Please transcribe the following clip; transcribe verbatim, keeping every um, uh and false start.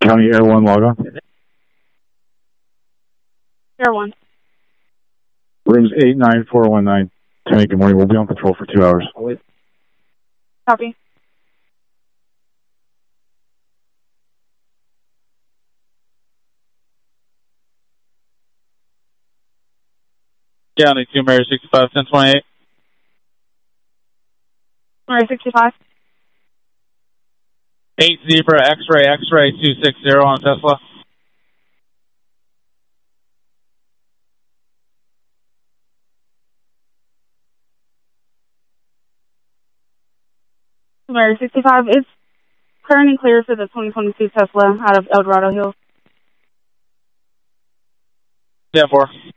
County Air one, log on. Air one. Rooms eight nine four one nine. County, good morning. We'll be on patrol for two hours. Copy. County two, Mary sixty-five, ten twenty-eight. Mary sixty-five. eight Zebra, X-ray, X-ray two six zero on Tesla. Mary sixty-five. It's currently clear for the twenty twenty-two Tesla out of El Dorado Hills. ten four.